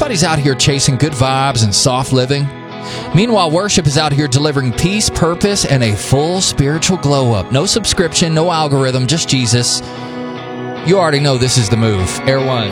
Everybody's out here chasing good vibes and soft living. Meanwhile, worship is out here delivering peace, purpose, and a full spiritual glow-up. No subscription, no algorithm, just Jesus. You already know this is the move. Air One.